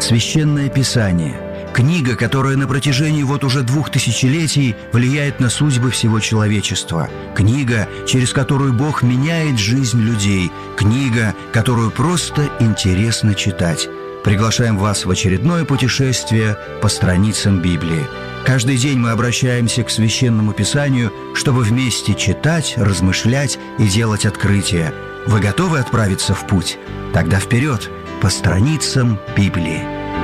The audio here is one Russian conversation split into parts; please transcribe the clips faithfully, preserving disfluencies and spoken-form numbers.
Священное Писание – книга, которая на протяжении вот уже двух тысячелетий влияет на судьбы всего человечества. Книга, через которую Бог меняет жизнь людей. Книга, которую просто интересно читать. Приглашаем вас в очередное путешествие по страницам Библии. Каждый день мы обращаемся к Священному Писанию, чтобы вместе читать, размышлять и делать открытия. Вы готовы отправиться в путь? Тогда вперед, по страницам Библии.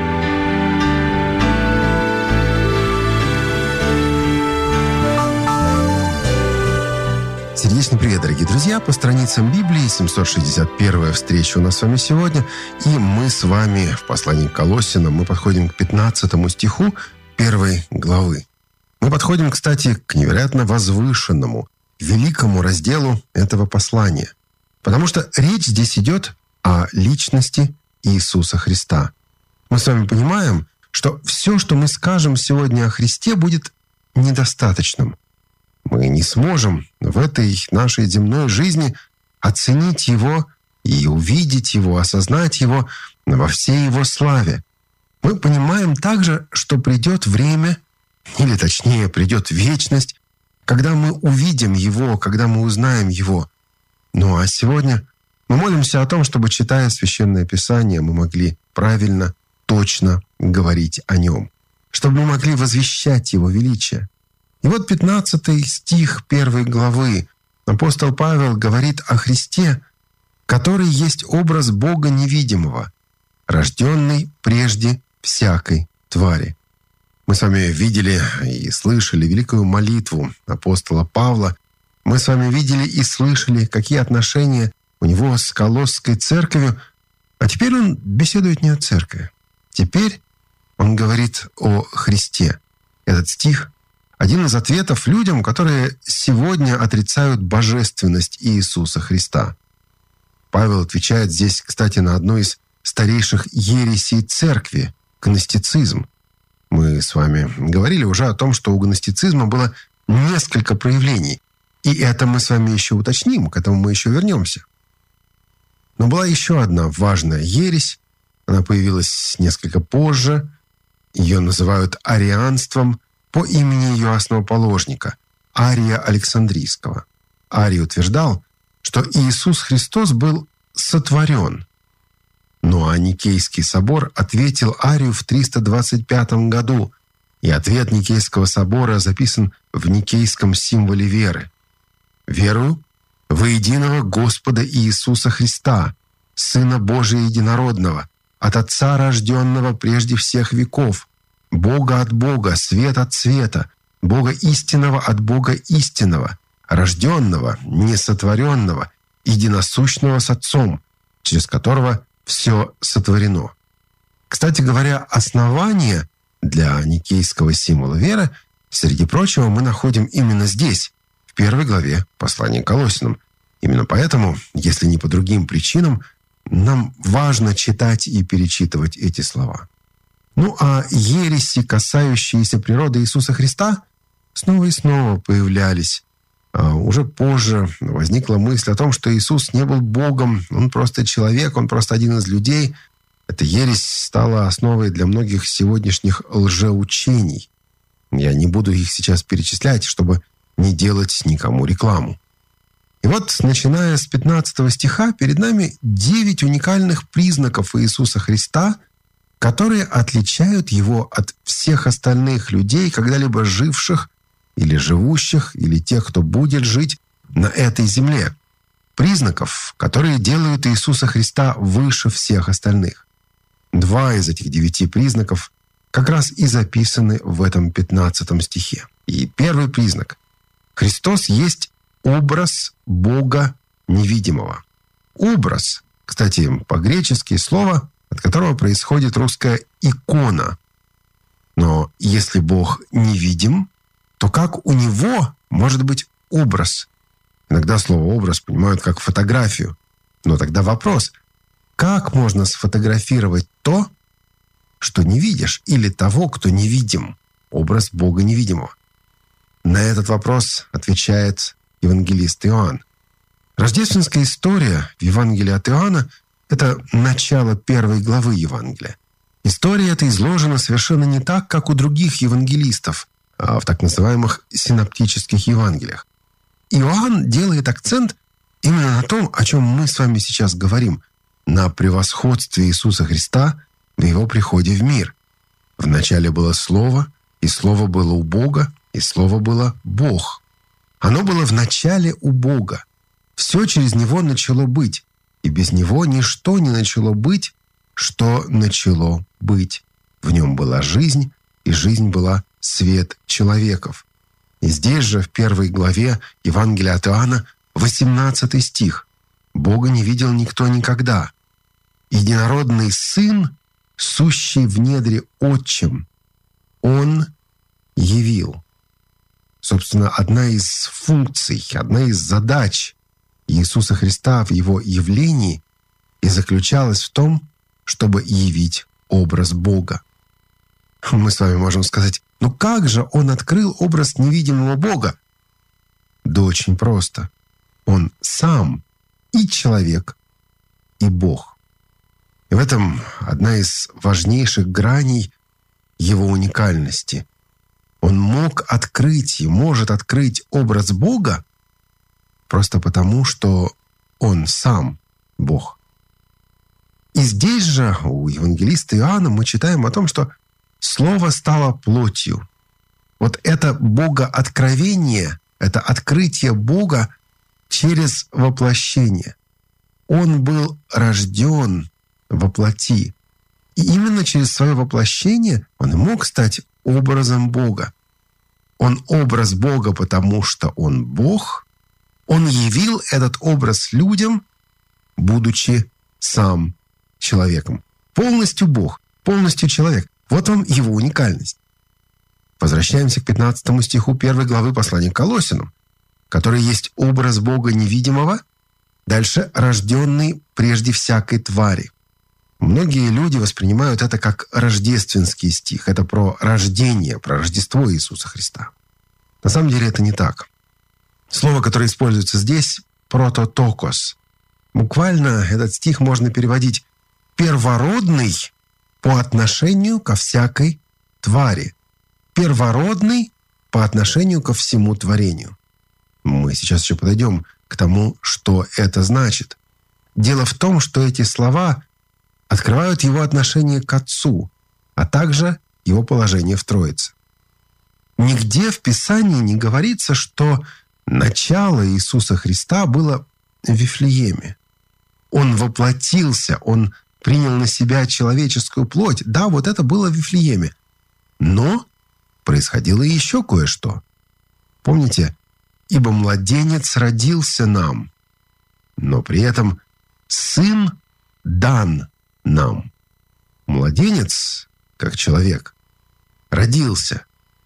Сердечный привет, дорогие друзья! По страницам Библии, семьсот шестьдесят первая встреча у нас с вами сегодня. И мы с вами в послании к Колоссянам, мы подходим к пятнадцатому стиху первой главы. Мы подходим, кстати, к невероятно возвышенному, великому разделу этого послания. Потому что речь здесь идет о личности Иисуса Христа. Мы с вами понимаем, что все, что мы скажем сегодня о Христе, будет недостаточным. Мы не сможем в этой нашей земной жизни оценить Его и увидеть Его, осознать Его во всей Его славе. Мы понимаем также, что придет время, или точнее придет вечность, когда мы увидим Его, когда мы узнаем Его. Ну а сегодня мы молимся о том, чтобы, читая Священное Писание, мы могли правильно, точно говорить о Нем, чтобы мы могли возвещать Его величие. И вот пятнадцатый стих первой главы. Апостол Павел говорит о Христе, который есть образ Бога невидимого, рожденный прежде всякой твари. Мы с вами видели и слышали великую молитву апостола Павла. Мы с вами видели и слышали, какие отношения у него с Колосской церковью. А теперь он беседует не о церкви. Теперь он говорит о Христе. Этот стих — один из ответов людям, которые сегодня отрицают божественность Иисуса Христа. Павел отвечает здесь, кстати, на одну из старейших ересей церкви — гностицизм. Мы с вами говорили уже о том, что у гностицизма было несколько проявлений. И это мы с вами еще уточним, к этому мы еще вернемся. Но была еще одна важная ересь. Она появилась несколько позже. Ее называют арианством по имени ее основоположника, Ария Александрийского. Арий утверждал, что Иисус Христос был сотворен. Ну а Никейский собор ответил Арию в триста двадцать пятом году, и ответ Никейского собора записан в Никейском символе веры. «Верую во единого Господа Иисуса Христа, Сына Божия Единородного, от Отца рожденного прежде всех веков, Бога от Бога, свет от света, Бога истинного от Бога истинного, рожденного, несотворенного, единосущного с Отцом, через которого все сотворено». Кстати говоря, основание для никейского символа веры, среди прочего, мы находим именно здесь, в первой главе послания к Колоссянам. Именно поэтому, если не по другим причинам, нам важно читать и перечитывать эти слова. Ну а ереси, касающиеся природы Иисуса Христа, снова и снова появлялись. А уже позже возникла мысль о том, что Иисус не был Богом, Он просто человек, Он просто один из людей. Эта ересь стала основой для многих сегодняшних лжеучений. Я не буду их сейчас перечислять, чтобы не делать никому рекламу. И вот, начиная с пятнадцатого стиха, перед нами девять уникальных признаков Иисуса Христа, которые отличают Его от всех остальных людей, когда-либо живших или живущих, или тех, кто будет жить на этой земле. Признаков, которые делают Иисуса Христа выше всех остальных. Два из этих девяти признаков как раз и записаны в этом пятнадцатом стихе. И первый признак. Христос есть образ Бога невидимого. Образ, кстати, по-гречески слово, от которого происходит русская «икона». Но если Бог невидим, то как у Него может быть образ? Иногда слово «образ» понимают как фотографию. Но тогда вопрос, как можно сфотографировать то, что не видишь, или того, кто невидим? Образ Бога невидимого. На этот вопрос отвечает евангелист Иоанн. Рождественская история в Евангелии от Иоанна — это начало первой главы Евангелия. История эта изложена совершенно не так, как у других евангелистов, а в так называемых синоптических Евангелиях. Иоанн делает акцент именно на том, о чем мы с вами сейчас говорим, на превосходстве Иисуса Христа в Его приходе в мир. Вначале было Слово, и Слово было у Бога, и Слово было Бог. Оно было в начале у Бога. Все через Него начало быть, и без Него ничто не начало быть, что начало быть. В Нем была жизнь, и жизнь была свет человеков. И здесь же, в первой главе Евангелия от Иоанна, восемнадцатый стих. «Бога не видел никто никогда. Единородный Сын, сущий в недре Отчим, Он явил». Собственно, одна из функций, одна из задач Иисуса Христа в Его явлении и заключалась в том, чтобы явить образ Бога. Мы с вами можем сказать, ну как же Он открыл образ невидимого Бога? Да очень просто. Он сам и человек, и Бог. И в этом одна из важнейших граней Его уникальности. Он мог открыть и может открыть образ Бога просто потому, что Он сам Бог. И здесь же у евангелиста Иоанна мы читаем о том, что Слово стало плотью. Вот это богооткровение, это открытие Бога через воплощение. Он был рожден во плоти. И именно через свое воплощение он мог стать образом Бога. Он образ Бога, потому что он Бог. Он явил этот образ людям, будучи сам человеком. Полностью Бог, полностью человек. Вот вам его уникальность. Возвращаемся к пятнадцатому стиху первой главы послания к Колоссянам, который есть образ Бога невидимого, дальше рожденный прежде всякой твари. Многие люди воспринимают это как рождественский стих. Это про рождение, про Рождество Иисуса Христа. На самом деле это не так. Слово, которое используется здесь, прототокос. Буквально этот стих можно переводить «первородный по отношению ко всякой твари». Первородный по отношению ко всему творению. Мы сейчас еще подойдем к тому, что это значит. Дело в том, что эти слова открывают его отношение к Отцу, а также его положение в Троице. Нигде в Писании не говорится, что начало Иисуса Христа было в Вифлееме. Он воплотился, он принял на себя человеческую плоть. Да, вот это было в Вифлееме. Но происходило еще кое-что. Помните, «Ибо младенец родился нам, но при этом сын дан нам». Младенец, как человек, родился.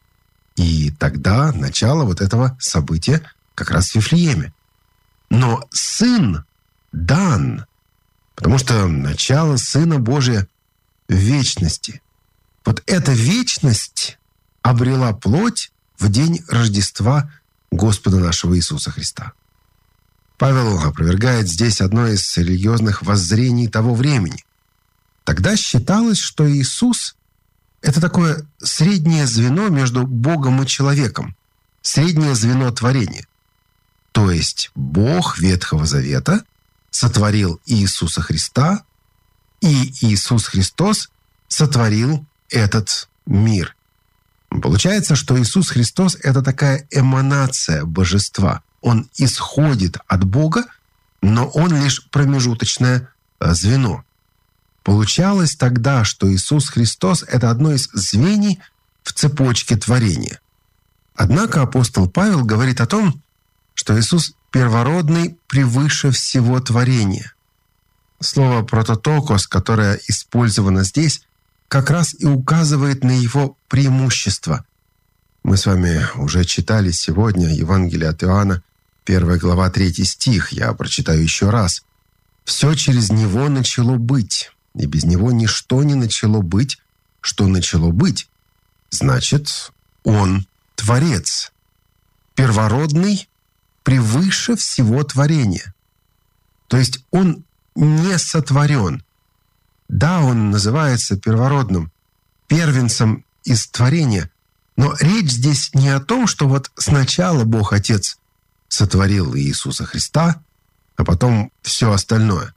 И тогда начало вот этого события как раз в Вифлееме. Но сын дан, потому что начало Сына Божия в вечности. Вот эта вечность обрела плоть в день Рождества Господа нашего Иисуса Христа. Павел опровергает здесь одно из религиозных воззрений того времени. Тогда считалось, что Иисус — это такое среднее звено между Богом и человеком, среднее звено творения. То есть Бог Ветхого Завета сотворил Иисуса Христа, и Иисус Христос сотворил этот мир. Получается, что Иисус Христос — это такая эманация божества. Он исходит от Бога, но Он лишь промежуточное звено. Получалось тогда, что Иисус Христос — это одно из звеньев в цепочке творения. Однако апостол Павел говорит о том, что Иисус первородный превыше всего творения. Слово «прототокос», которое использовано здесь, как раз и указывает на его преимущество. Мы с вами уже читали сегодня Евангелие от Иоанна, первая глава, третий стих. Я прочитаю еще раз. «Все через Него начало быть, и без Него ничто не начало быть, что начало быть. Значит, Он Творец, первородный превыше всего творения». То есть Он не сотворен. Да, Он называется первородным, первенцем из творения, но речь здесь не о том, что вот сначала Бог Отец сотворил Иисуса Христа, а потом все остальное.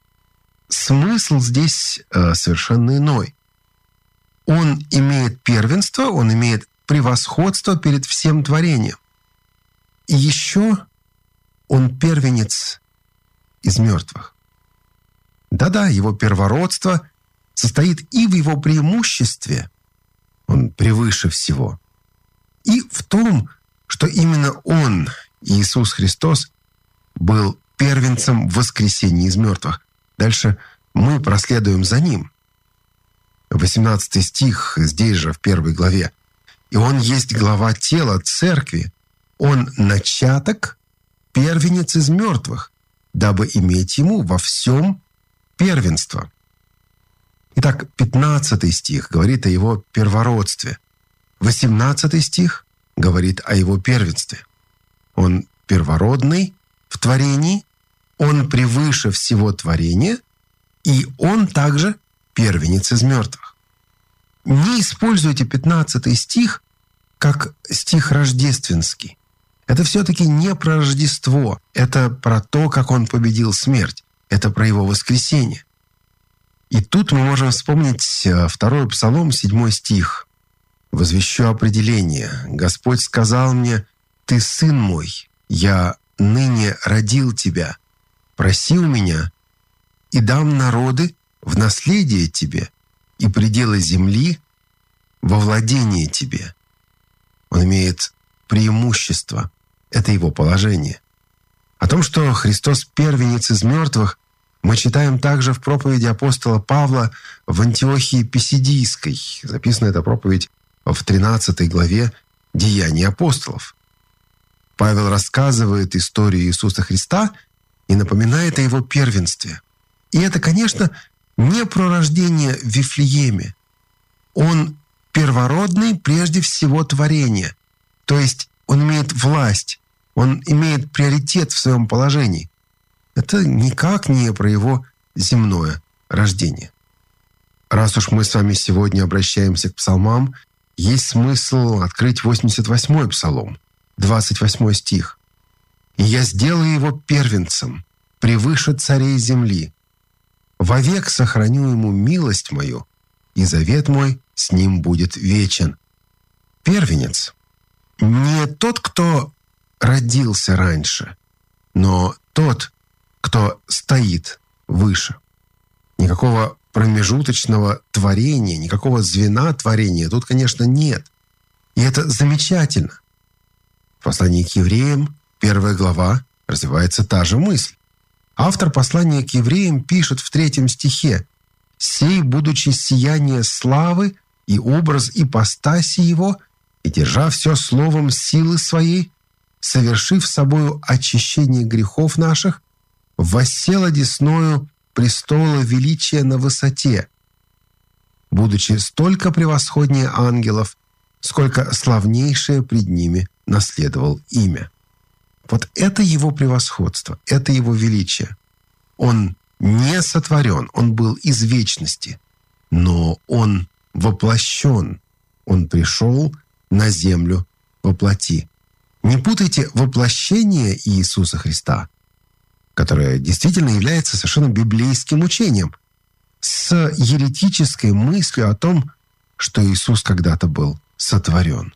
Смысл здесь э, совершенно иной. Он имеет первенство, он имеет превосходство перед всем творением. И еще он первенец из мертвых. Да-да, его первородство состоит и в его преимуществе, он превыше всего, и в том, что именно он, Иисус Христос, был первенцем воскресения из мертвых. Дальше мы проследуем за ним. восемнадцатый стих здесь же, в первой главе. «И он есть глава тела церкви, он начаток, первенец из мертвых, дабы иметь ему во всем первенство». Итак, пятнадцатый стих говорит о его первородстве. восемнадцатый стих говорит о его первенстве. Он первородный в творении, он превыше всего творения, и он также первенец из мертвых. Не используйте пятнадцатый стих как стих рождественский. Это все-таки не про Рождество, это про то, как он победил смерть, это про его воскресение. И тут мы можем вспомнить второй Псалом, седьмой стих. «Возвещу определение. Господь сказал мне: Ты сын мой, я ныне родил тебя. Проси у меня, и дам народы в наследие тебе, и пределы земли во владение тебе». Он имеет преимущество. Это его положение. О том, что Христос первенец из мертвых, мы читаем также в проповеди апостола Павла в Антиохии Писидийской. Записана эта проповедь в тринадцатой главе «Деяний апостолов». Павел рассказывает историю Иисуса Христа и напоминает о его первенстве. И это, конечно, не про рождение в Вифлееме. Он первородный прежде всего творения. То есть он имеет власть, он имеет приоритет в своем положении. Это никак не про его земное рождение. Раз уж мы с вами сегодня обращаемся к псалмам, есть смысл открыть восемьдесят восьмой псалом, двадцать восьмой стих. «И я сделаю его первенцем, превыше царей земли. Вовек сохраню ему милость мою, и завет мой с ним будет вечен». Первенец не тот, кто родился раньше, но тот, кто стоит выше. Никакого промежуточного творения, никакого звена творения тут, конечно, нет. И это замечательно. В послании к евреям, первая глава, развивается та же мысль. Автор послания к евреям пишет в третьем стихе: «Сей, будучи сияние славы и образ ипостаси его, и держа все словом силы своей, совершив собою очищение грехов наших, воссел одесною престола величия на высоте, будучи столько превосходнее ангелов, сколько славнейшее пред ними наследовал имя». Вот это его превосходство, это его величие. Он не сотворен, он был из вечности, но он воплощен, он пришел на землю во плоти. Не путайте воплощение Иисуса Христа, которое действительно является совершенно библейским учением, с еретической мыслью о том, что Иисус когда-то был сотворен.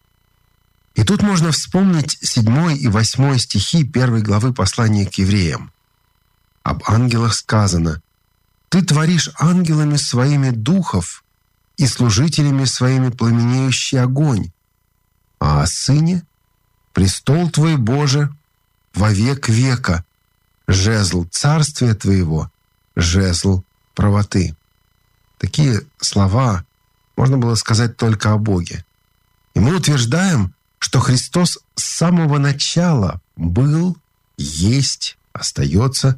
И тут можно вспомнить седьмой и восьмой стихи первой главы послания к евреям. Об ангелах сказано: «Ты творишь ангелами своими духов и служителями своими пламенеющий огонь, а о Сыне престол Твой, Боже, во век века, жезл царствия Твоего, жезл правоты». Такие слова можно было сказать только о Боге. И мы утверждаем, что Христос с самого начала был, есть, остается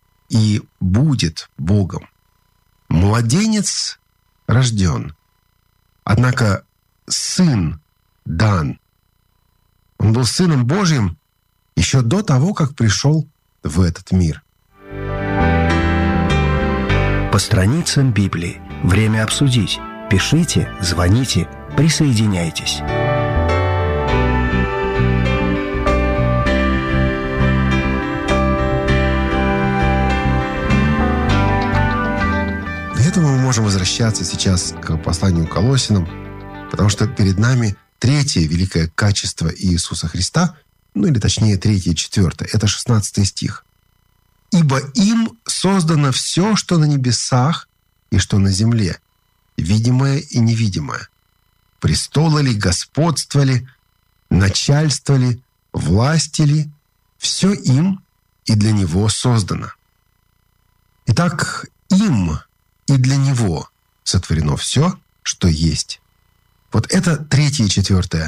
и будет Богом. Младенец рожден, однако Сын дан. Он был Сыном Божьим еще до того, как пришел в этот мир. По страницам Библии. Время обсудить. Пишите, звоните, присоединяйтесь. Поэтому мы можем возвращаться сейчас к посланию к Колоссянам, потому что перед нами третье великое качество Иисуса Христа, ну или точнее третье и четвертое, это шестнадцатый стих. «Ибо им создано все, что на небесах и что на земле, видимое и невидимое. Престолы ли, господство ли, начальство ли, власти ли, все им и для Него создано». Итак, им и для Него сотворено все, что есть. Вот это третье и четвертое